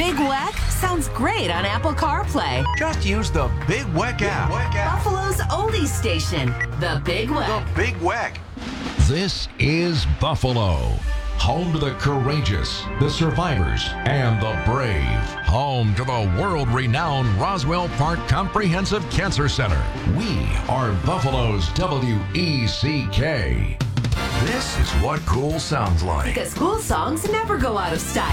Big Weck sounds great on Apple CarPlay. Just use the Big Weck app. Buffalo's oldies station, the Big The Weck. Big Weck. This is Buffalo, home to the courageous, the survivors, and the brave. Home to the world-renowned Roswell Park Comprehensive Cancer Center. We are Buffalo's WECK. This is what cool sounds like. Because cool songs never go out of style.